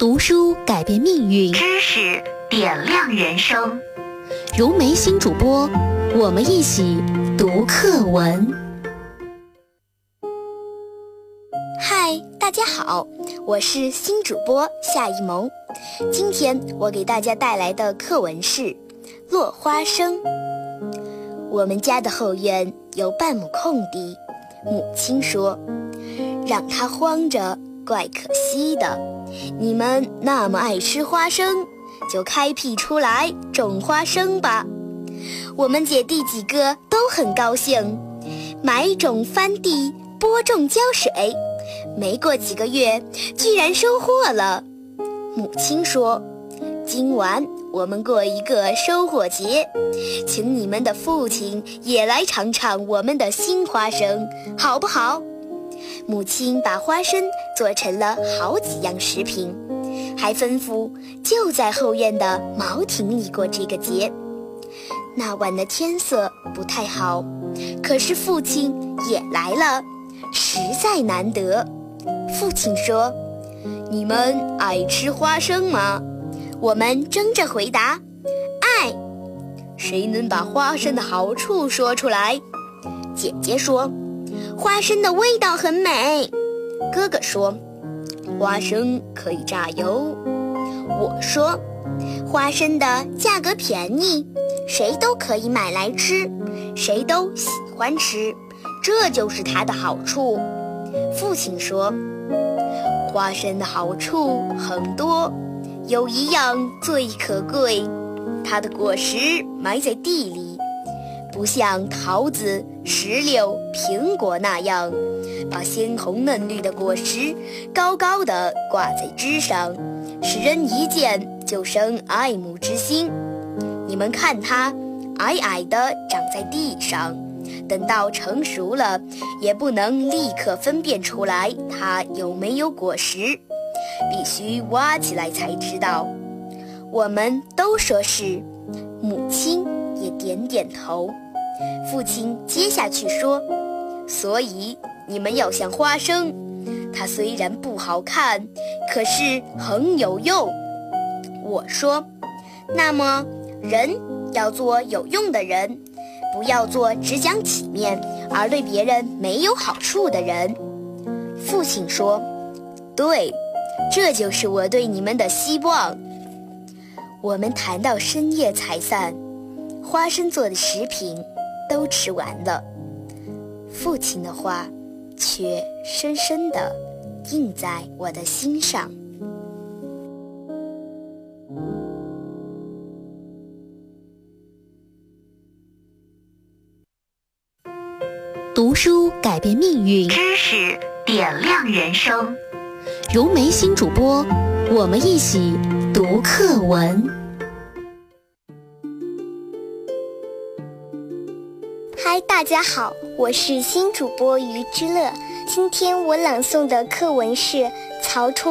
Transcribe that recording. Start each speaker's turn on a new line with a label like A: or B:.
A: 读书改变命运，
B: 知识点亮人生。
A: 融媒新主播，我们一起读课文。
C: 嗨，大家好，我是新主播夏一萌。今天我给大家带来的课文是《落花生》。我们家的后院有半亩空地，母亲说，让它荒着怪可惜的，你们那么爱吃花生，就开辟出来种花生吧。我们姐弟几个都很高兴，买种翻地，播种浇水，没过几个月居然收获了。母亲说，今晚我们过一个收获节，请你们的父亲也来尝尝我们的新花生，好不好？母亲把花生做成了好几样食品，还吩咐就在后院的茅亭里过这个节。那晚的天色不太好，可是父亲也来了，实在难得。父亲说，你们爱吃花生吗？我们争着回答，爱。谁能把花生的好处说出来？姐姐说，花生的味道很美。哥哥说，花生可以榨油。我说，花生的价格便宜，谁都可以买来吃，谁都喜欢吃，这就是它的好处。父亲说，花生的好处很多，有一样最可贵，它的果实埋在地里，不像桃子、石榴、苹果那样把鲜红嫩绿的果实高高地挂在枝上，使人一见就生爱慕之心。你们看它矮矮地长在地上，等到成熟了也不能立刻分辨出来它有没有果实，必须挖起来才知道。我们都说是，母亲也点点头。父亲接下去说，所以你们要像花生，它虽然不好看，可是很有用。我说，那么人要做有用的人，不要做只讲体面而对别人没有好处的人。父亲说，对，这就是我对你们的希望。我们谈到深夜才散，花生做的食品都吃完了，父亲的话却深深地印在我的心上。
A: 读书改变命运，
B: 知识点亮人生。
A: 融媒新主播，我们一起读课文。
C: 嗨，大家好，我是新主播于之乐。今天我朗诵的课文是曹冲